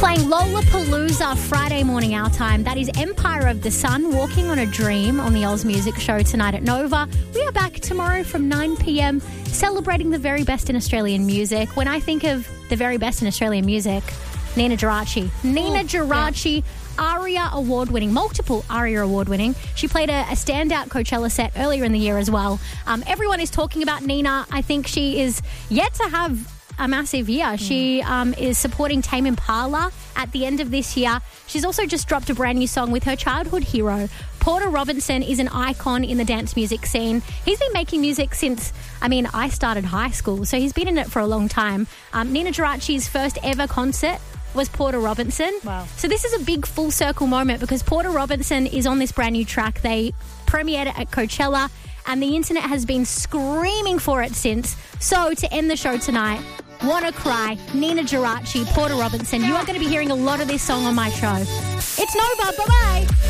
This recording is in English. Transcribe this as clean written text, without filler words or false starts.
Playing Lollapalooza Friday morning our time. That is Empire of the Sun, Walking on a Dream on the Oz Music Show tonight at Nova. We are back tomorrow from 9 p.m. celebrating the very best in Australian music. When I think of the very best in Australian music, Nina Geraci. Nina Geraci, ARIA award-winning, multiple ARIA award-winning. She played a standout Coachella set earlier in the year as well. Everyone is talking about Nina. I think she is yet to have a massive year. She is supporting Tame Impala at the end of this year. She's also just dropped a brand new song with her childhood hero. Porter Robinson is an icon in the dance music scene. He's been making music since, I started high school, so he's been in it for a long time. Nina Geraci's first ever concert was Porter Robinson. Wow. So this is a big full circle moment because Porter Robinson is on this brand new track. They premiered it at Coachella and the internet has been screaming for it since. So to end the show tonight, Wanna Cry, Nina Geraci, Porter Robinson. You are going to be hearing a lot of this song on my show. It's Nova. Bye-bye.